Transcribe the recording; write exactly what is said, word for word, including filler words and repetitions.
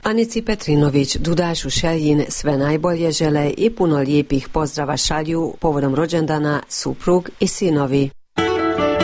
Anici Petrinović dudaš u šaljin sve najbolje žele i puno lijepih pozdrava šalju povodom rođendana suprug i sinovi.